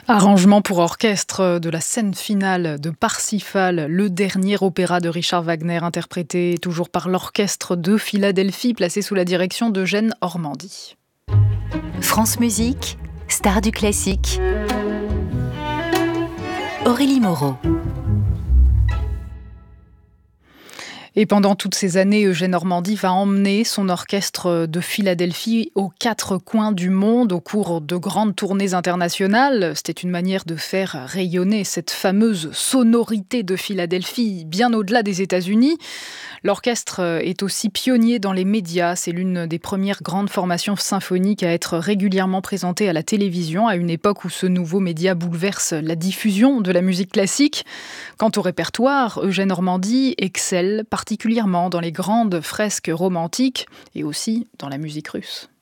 Arrangement pour orchestre de la scène finale de Parsifal, le dernier opéra de Richard Wagner, interprété toujours par l'Orchestre de Philadelphie, placé sous la direction d'Eugène Ormandy. France Musique, star du classique. Aurélie Moreau. Et pendant toutes ces années, Eugène Ormandy va emmener son orchestre de Philadelphie aux quatre coins du monde au cours de grandes tournées internationales. C'était une manière de faire rayonner cette fameuse sonorité de Philadelphie bien au-delà des États-Unis. L'orchestre est aussi pionnier dans les médias. C'est l'une des premières grandes formations symphoniques à être régulièrement présentée à la télévision, à une époque où ce nouveau média bouleverse la diffusion de la musique classique. Quant au répertoire, Eugène Ormandy excelle particulièrement dans les grandes fresques romantiques et aussi dans la musique russe.